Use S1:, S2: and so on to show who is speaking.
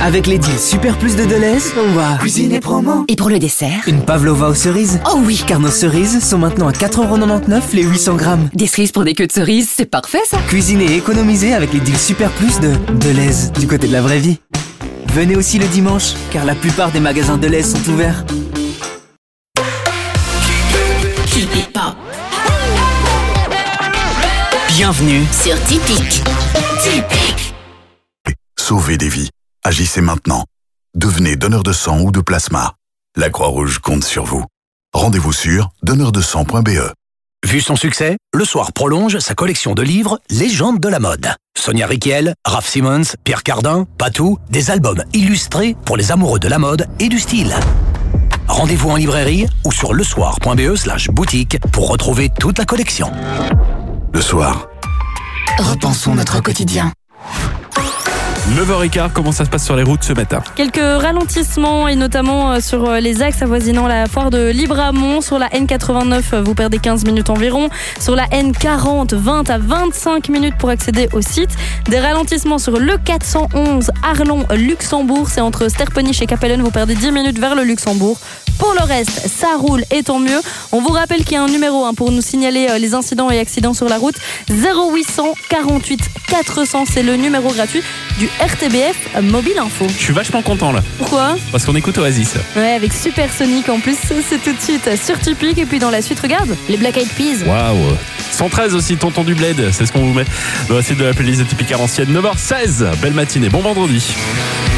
S1: Avec les deals Super Plus de Deleuze, on va cuisiner promo.
S2: Et pour le dessert?
S1: Une pavlova aux cerises.
S2: Oh oui!
S1: Car nos cerises sont maintenant à 4,99€ les 800 grammes.
S2: Des cerises pour des queues de cerises, c'est parfait ça!
S1: Cuisiner et économiser avec les deals Super Plus de Deleuze, du côté de la vraie vie. Venez aussi le dimanche, car la plupart des magasins Deleuze sont ouverts.
S2: Keep it pop.
S3: Bienvenue
S2: Sur Typique. Typique.
S4: Sauvez des vies. Agissez maintenant. Devenez donneur de sang ou de plasma. La Croix-Rouge compte sur vous. Rendez-vous sur donneurdesang.be.
S3: Vu son succès, Le Soir prolonge sa collection de livres Légendes de la mode. Sonia Rykiel, Raph Simons, Pierre Cardin, Patou, des albums illustrés pour les amoureux de la mode et du style. Rendez-vous en librairie ou sur lesoir.be/boutique pour retrouver toute la collection.
S4: Le Soir.
S2: Repensons notre quotidien.
S5: 9h15, comment ça se passe sur les routes ce matin?
S6: Quelques ralentissements et notamment sur les axes avoisinant la foire de Libramont. Sur la N89, vous perdez 15 minutes environ. Sur la N40, 20 à 25 minutes pour accéder au site. Des ralentissements sur le 411 Arlon-Luxembourg. C'est entre Sterpenich et Capellen. Vous perdez 10 minutes vers le Luxembourg. Pour le reste, ça roule et tant mieux. On vous rappelle qu'il y a un numéro pour nous signaler les incidents et accidents sur la route. 0800 48 400, c'est le numéro gratuit du RTBF Mobile Info.
S5: Je suis vachement content là.
S6: Pourquoi?
S5: Parce qu'on écoute Oasis.
S6: Ouais, avec Supersonic en plus, c'est tout de suite sur Typique. Et puis dans la suite, regarde, les Black Eyed Peas.
S5: Waouh. 113 aussi, Tonton du Bled, c'est ce qu'on vous met. Dans la suite de la playlist de Typique à l'ancienne. 9h16, belle matinée, bon vendredi.